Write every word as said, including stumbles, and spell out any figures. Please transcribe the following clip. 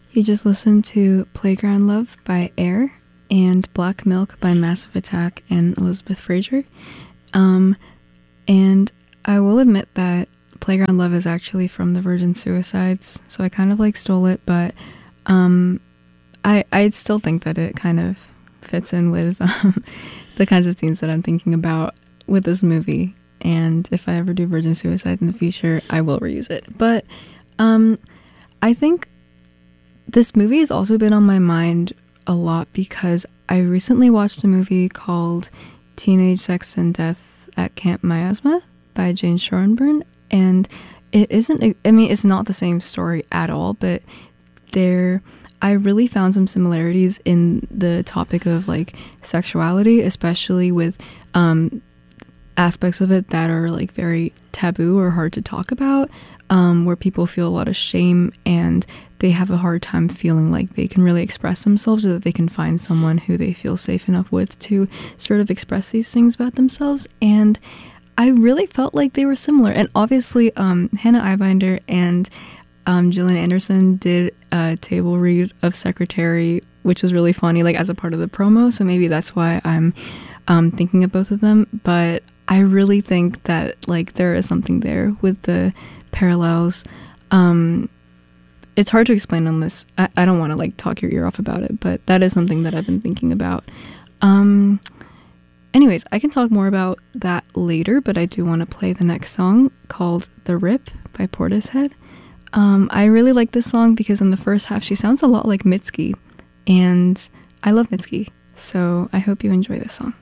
You just listened to Playground Love by Air and Black Milk by Massive Attack and Elizabeth Fraser. Um, and I will admit that Playground Love is actually from the Virgin Suicides, so I kind of like stole it, but um, I I still think that it kind of fits in with um, the kinds of themes that I'm thinking about with this movie. And if I ever do Virgin Suicide in the future, I will reuse it. But um, I think this movie has also been on my mind a lot because I recently watched a movie called Teenage Sex and Death at Camp Miasma by Jane Schoenbrunn, and it isn't, I mean, it's not the same story at all, but there, I really found some similarities in the topic of like sexuality, especially with um, aspects of it that are like very taboo or hard to talk about, um, where people feel a lot of shame and they have a hard time feeling like they can really express themselves, or that they can find someone who they feel safe enough with to sort of express these things about themselves. And I really felt like they were similar. And obviously um, Hannah Eibinder and um, Gillian Anderson did a table read of Secretary, which was really funny, like as a part of the promo, so maybe that's why I'm um, thinking of both of them. But I really think that like there is something there with the parallels. Um, it's hard to explain on this. I, I don't want to like talk your ear off about it, but that is something that I've been thinking about. Um, anyways, I can talk more about that later, but I do want to play the next song called The Rip by Portishead. Um, I really like this song because in the first half she sounds a lot like Mitski, and I love Mitski, so I hope you enjoy this song.